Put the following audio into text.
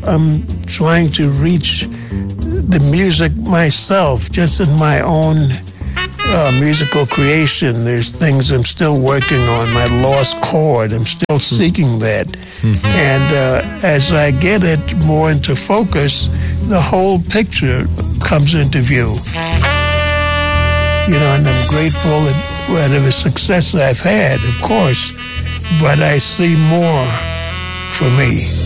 I'm trying to reach the music myself, just in my own musical creation. There's things I'm still working on. My lost chord, I'm still seeking that. And as I get it more into focus, the whole picture comes into view. You know, and I'm grateful at whatever success I've had, of course, but I see more for me.